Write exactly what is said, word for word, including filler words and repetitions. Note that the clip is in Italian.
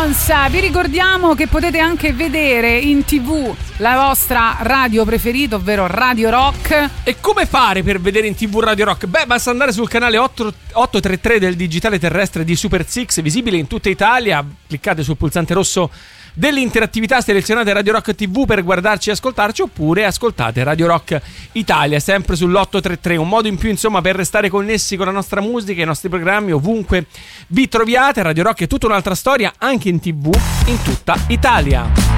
Stones. Vi ricordiamo che potete anche vedere in tv la vostra radio preferita, ovvero Radio Rock. E come fare per vedere in tv Radio Rock? Beh, basta andare sul canale ottocentotrentatré del digitale terrestre di Super Six, visibile in tutta Italia. Cliccate sul pulsante rosso dell'interattività, selezionate Radio Rock tivù per guardarci e ascoltarci, oppure ascoltate Radio Rock Italia sempre sull'ottocentotrentatré, un modo in più insomma per restare connessi con la nostra musica e i nostri programmi ovunque vi troviate. Radio Rock è tutta un'altra storia, anche in tv in tutta Italia.